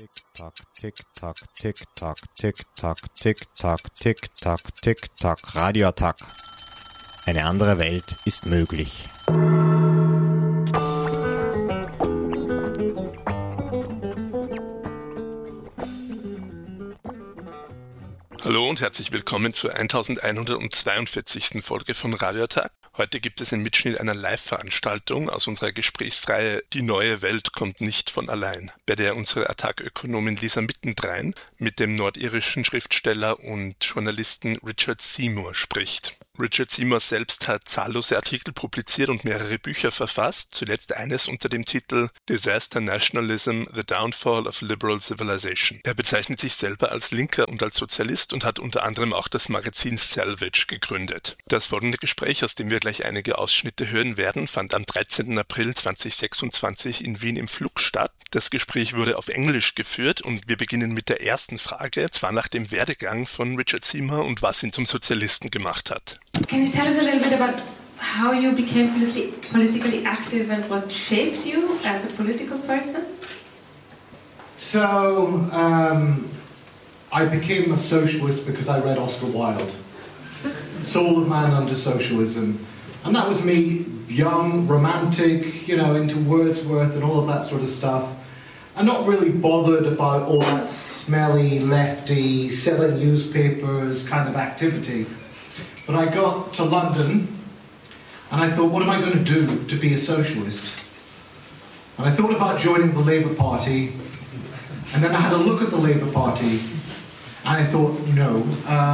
Tick-Tack, Tick-Tack, Tick-Tack, Tick-Tack, Tick-Tack, Tick-Tack, Tick-Tack, Radioattack. Eine andere Welt ist möglich. Hallo und herzlich willkommen zur 1142. Folge von Radioattack. Heute gibt es einen Mitschnitt einer Live-Veranstaltung aus unserer Gesprächsreihe Die neue Welt kommt nicht von allein, bei der unsere Attac-Ökonomin Lisa Mittendrein mit dem nordirischen Schriftsteller und Journalisten Richard Seymour spricht. Richard Seymour selbst hat zahllose Artikel publiziert und mehrere Bücher verfasst, zuletzt eines unter dem Titel Disaster Nationalism, The Downfall of Liberal Civilization. Er bezeichnet sich selber als Linker und als Sozialist und hat unter anderem auch das Magazin Salvage gegründet. Das folgende Gespräch, aus dem wir gleich einige Ausschnitte hören werden, fand am 13. April 2026 in Wien im Flug statt. Das Gespräch wurde auf Englisch geführt und wir beginnen mit der ersten Frage, zwar nach dem Werdegang von Richard Seymour und was ihn zum Sozialisten gemacht hat. Can you tell us a little bit about how you became politically active and what shaped you as a political person? So, I became a socialist because I read Oscar Wilde, Soul of Man Under Socialism. And that was me, young, romantic, into Wordsworth and all of that sort of stuff. I'm not really bothered about all that smelly, lefty, selling newspapers kind of activity. But I got to London and I thought, what am I going to do to be a socialist? And I thought about joining the Labour Party, and then I had a look at the Labour Party and I thought, no.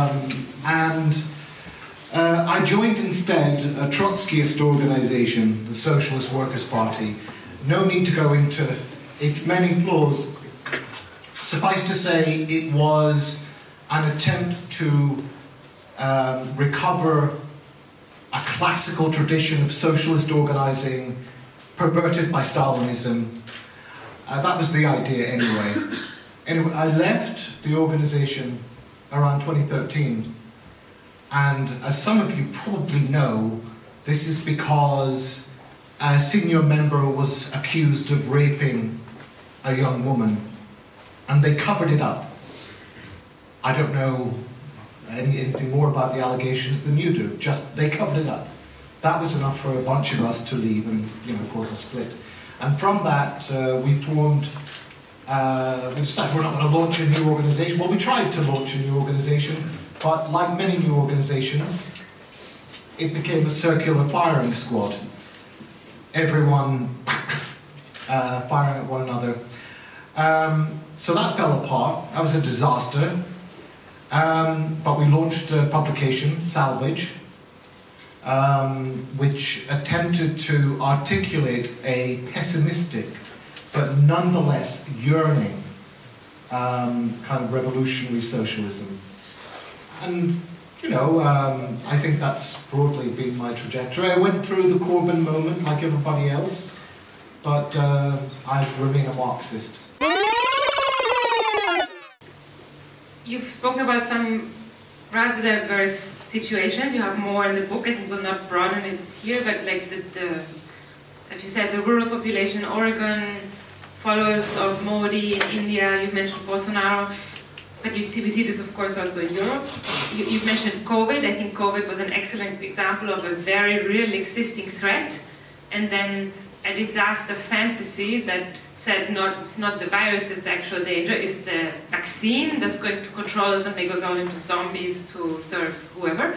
I joined instead a Trotskyist organisation, the Socialist Workers' Party. No need to go into its many flaws. Suffice to say, it was an attempt to recover a classical tradition of socialist organising perverted by Stalinism. That was the idea anyway. Anyway, I left the organisation around 2013, and as some of you probably know, this is because a senior member was accused of raping a young woman, and they covered it up. I don't know anything more about the allegations than you do, just they covered it up. That was enough for a bunch of us to leave and cause a split. And from that we formed, we decided we're not going to launch a new organisation. Well, we tried to launch a new organisation, but like many new organisations, it became a circular firing squad. Everyone firing at one another. So that fell apart. That was a disaster. But we launched a publication, Salvage, which attempted to articulate a pessimistic but nonetheless yearning kind of revolutionary socialism. And, I think that's broadly been my trajectory. I went through the Corbyn moment like everybody else, but I remain a Marxist. You've spoken about some rather diverse situations. You have more in the book. I think we'll not broaden it here, but like as you said, the rural population, Oregon, followers of Modi in India. You've mentioned Bolsonaro, but we see this, of course, also in Europe. You've mentioned COVID. I think COVID was an excellent example of a very real existing threat, and then a disaster fantasy that said it's not the virus that's the actual danger, it's the vaccine that's going to control us and make us all into zombies to serve whoever,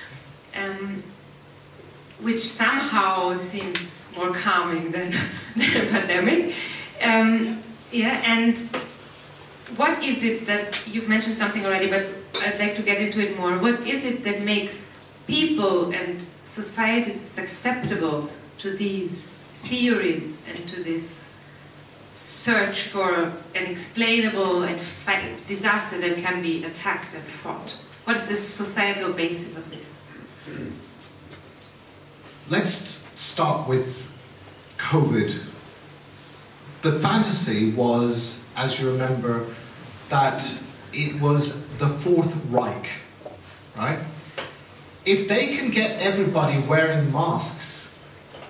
which somehow seems more calming than the pandemic. And what is it that, you've mentioned something already, but I'd like to get into it more. What is it that makes people and societies susceptible to these theories and to this search for an explainable and disaster that can be attacked and fought? What is the societal basis of this? Let's start with COVID. The fantasy was, as you remember, that it was the Fourth Reich, right? If they can get everybody wearing masks,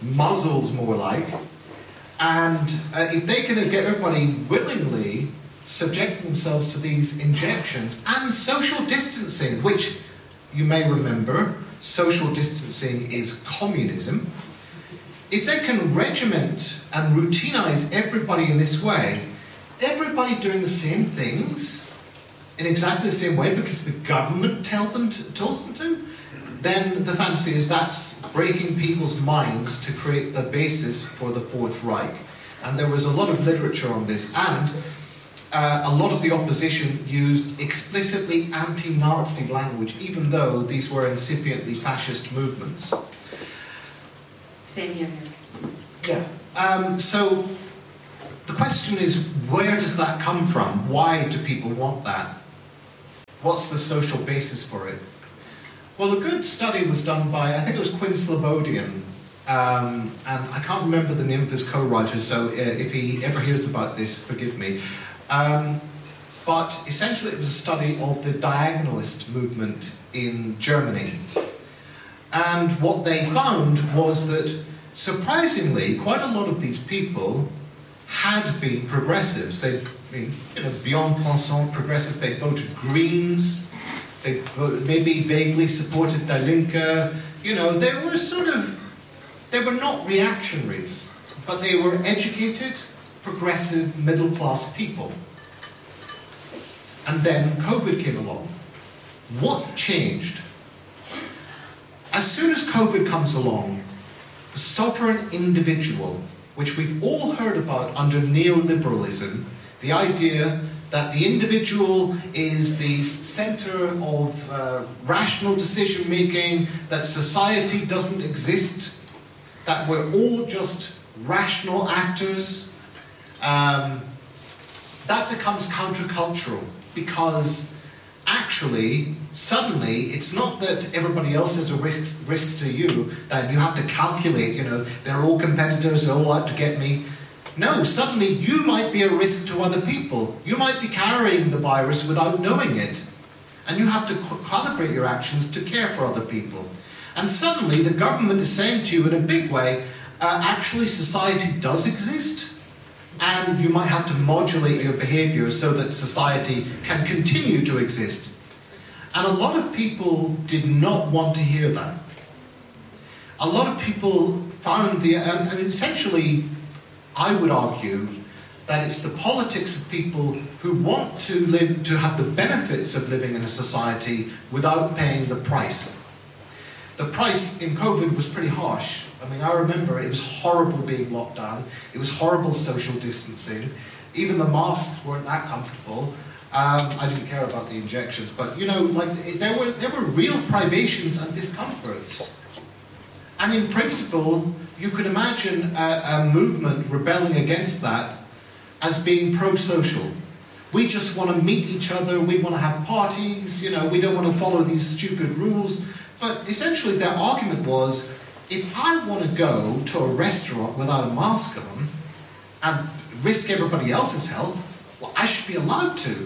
muzzles more like, and if they can get everybody willingly subjecting themselves to these injections and social distancing, which you may remember, social distancing is communism. If they can regiment and routinize everybody in this way, everybody doing the same things in exactly the same way because the government told them to, then the fantasy is that's breaking people's minds to create the basis for the Fourth Reich. And there was a lot of literature on this, and a lot of the opposition used explicitly anti-Nazi language, even though these were incipiently fascist movements. Same here. Yeah. So the question is, where does that come from? Why do people want that? What's the social basis for it? Well, a good study was done by, I think it was Quinn Slobodian, and I can't remember the name of his co-writer, so if he ever hears about this, forgive me. But essentially it was a study of the diagonalist movement in Germany. And what they found was that, surprisingly, quite a lot of these people had been progressives. They'd been, beyond pensant progressives. They voted Greens. They maybe vaguely supported Die Linke. They were not reactionaries, but they were educated, progressive, middle-class people. And then COVID came along. What changed? As soon as COVID comes along, the sovereign individual, which we've all heard about under neoliberalism, the idea that the individual is the center of rational decision-making, that society doesn't exist, that we're all just rational actors, that becomes countercultural, because actually, suddenly, it's not that everybody else is a risk to you, that you have to calculate, they're all competitors, they're all out to get me. No, suddenly you might be a risk to other people. You might be carrying the virus without knowing it. And you have to calibrate your actions to care for other people. And suddenly the government is saying to you in a big way, actually society does exist, and you might have to modulate your behavior so that society can continue to exist. And a lot of people did not want to hear that. A lot of people found essentially, I would argue that it's the politics of people who want to live, to have the benefits of living in a society without paying the price. The price in COVID was pretty harsh. I remember it was horrible being locked down. It was horrible social distancing. Even the masks weren't that comfortable. I didn't care about the injections, but there were real privations and discomforts. And in principle, you could imagine a movement rebelling against that as being pro-social. We just want to meet each other, we want to have parties, we don't want to follow these stupid rules. But essentially their argument was, if I want to go to a restaurant without a mask on and risk everybody else's health, well, I should be allowed to.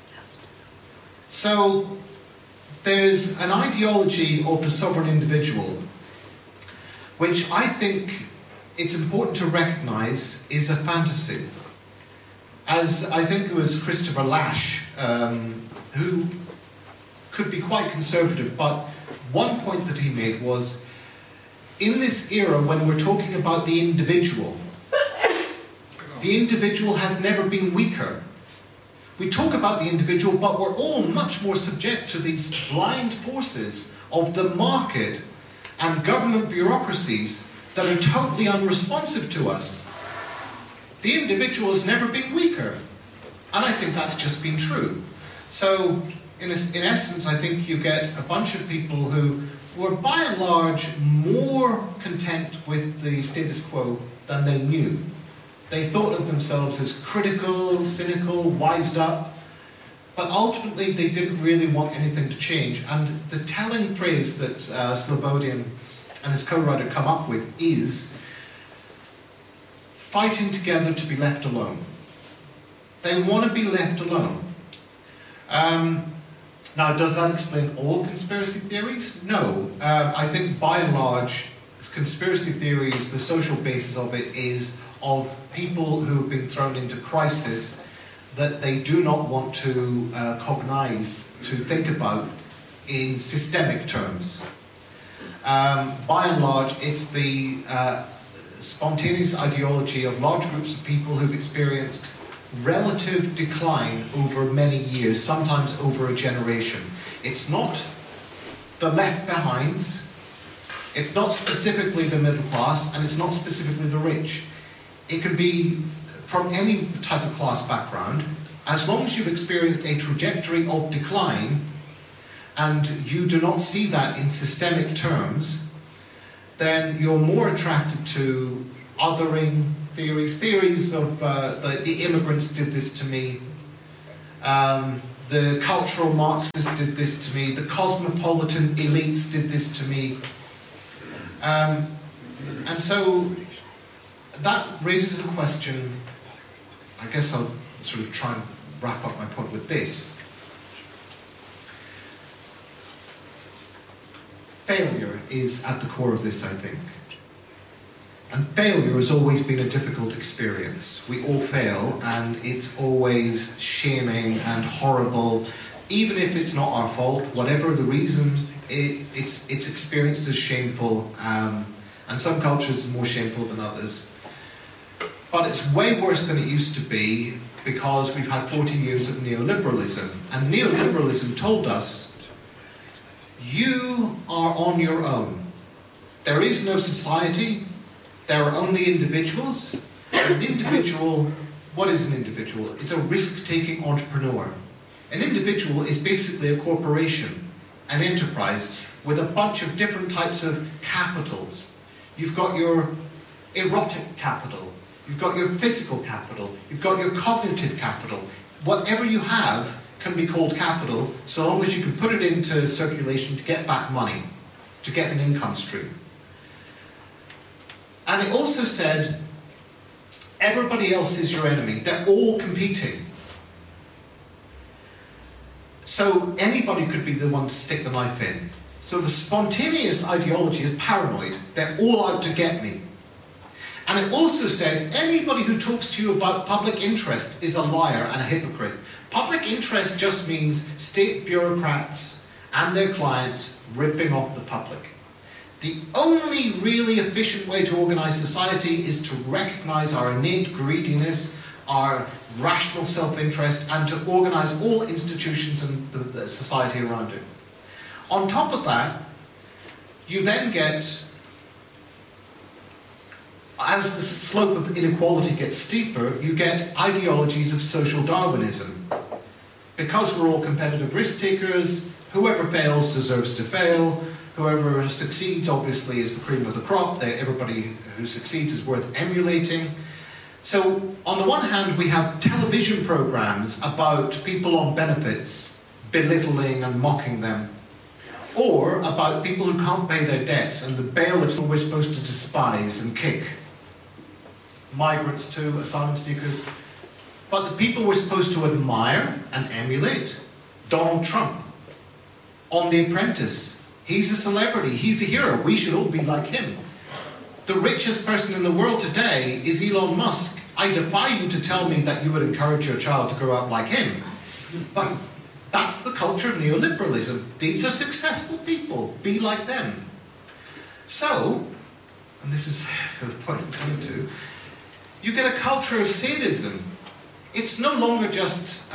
So there's an ideology of the sovereign individual, which I think it's important to recognize is a fantasy. As I think it was Christopher Lasch, who could be quite conservative, but one point that he made was, in this era when we're talking about the individual has never been weaker. We talk about the individual, but we're all much more subject to these blind forces of the market and government bureaucracies that are totally unresponsive to us. The individual has never been weaker. And I think that's just been true. So, in essence, I think you get a bunch of people who were by and large more content with the status quo than they knew. They thought of themselves as critical, cynical, wised up, but ultimately they didn't really want anything to change. And the telling phrase that Slobodian and his co-writer come up with is fighting together to be left alone. They want to be left alone. Now, does that explain all conspiracy theories? No. I think by and large, conspiracy theories, the social basis of it is of people who have been thrown into crisis that they do not want to cognize, to think about in systemic terms. By and large, it's the spontaneous ideology of large groups of people who've experienced relative decline over many years, sometimes over a generation. It's not the left behinds, it's not specifically the middle class, and it's not specifically the rich. It could be from any type of class background. As long as you've experienced a trajectory of decline and you do not see that in systemic terms, then you're more attracted to othering theories of the immigrants did this to me, the cultural Marxists did this to me, the cosmopolitan elites did this to me. And so that raises a question. I guess I'll sort of try and wrap up my point with this. Failure is at the core of this, I think. And failure has always been a difficult experience. We all fail, and it's always shaming and horrible. Even if it's not our fault, whatever the reasons, it's experienced as shameful. And some cultures are more shameful than others. But it's way worse than it used to be because we've had 40 years of neoliberalism. And neoliberalism told us, you are on your own. There is no society. There are only individuals. An individual, what is an individual? It's a risk-taking entrepreneur. An individual is basically a corporation, an enterprise, with a bunch of different types of capitals. You've got your erotic capital. You've got your physical capital. You've got your cognitive capital. Whatever you have can be called capital, so long as you can put it into circulation to get back money, to get an income stream. And it also said, everybody else is your enemy. They're all competing. So anybody could be the one to stick the knife in. So the spontaneous ideology is paranoid. They're all out to get me. And it also said, anybody who talks to you about public interest is a liar and a hypocrite. Public interest just means state bureaucrats and their clients ripping off the public. The only really efficient way to organize society is to recognize our innate greediness, our rational self-interest, and to organize all institutions and the society around it. On top of that, you then get, as the slope of inequality gets steeper, you get ideologies of social Darwinism. Because we're all competitive risk takers, whoever fails deserves to fail. Whoever succeeds, obviously, is the cream of the crop. Everybody who succeeds is worth emulating. So, on the one hand, we have television programs about people on benefits, belittling and mocking them. Or about people who can't pay their debts and the bailiffs we're supposed to despise and kick. Migrants too, asylum seekers. But the people we're supposed to admire and emulate, Donald Trump, on The Apprentice. He's a celebrity, he's a hero, we should all be like him. The richest person in the world today is Elon Musk. I defy you to tell me that you would encourage your child to grow up like him. But that's the culture of neoliberalism. These are successful people, be like them. So, and this is the point I'm coming to, you get a culture of sadism. It's no longer just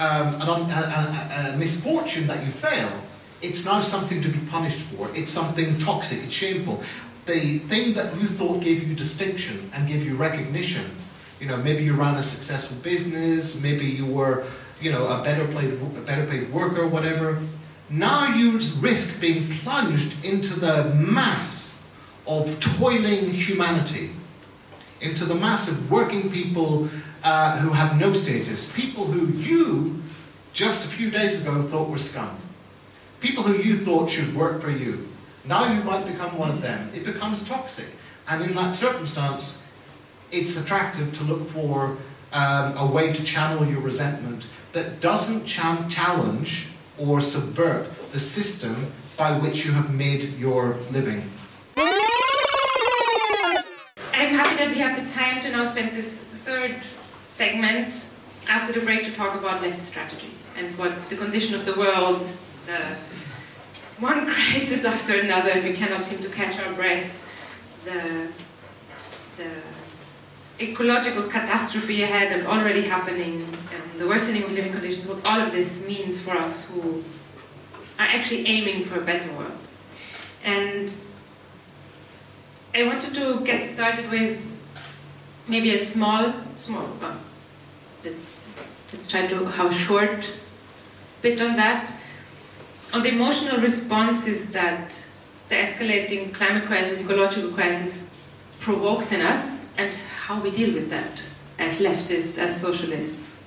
a misfortune that you fail. It's now something to be punished for. It's something toxic, it's shameful. The thing that you thought gave you distinction and gave you recognition, maybe you ran a successful business, maybe you were, a better paid worker, whatever. Now you risk being plunged into the mass of toiling humanity, into the mass of working people who have no status, people who you, just a few days ago, thought were scum. People who you thought should work for you. Now you might become one of them. It becomes toxic. And in that circumstance, it's attractive to look for a way to channel your resentment that doesn't challenge or subvert the system by which you have made your living. I'm happy that we have the time to now spend this third segment after the break to talk about left strategy and what the condition of the world, the one crisis after another, we cannot seem to catch our breath, the ecological catastrophe ahead and already happening, and the worsening of living conditions, what all of this means for us who are actually aiming for a better world. And I wanted to get started with maybe a small, let's try to how short bit on that, on the emotional responses that the escalating climate crisis, ecological crisis provokes in us, and how we deal with that as leftists, as socialists.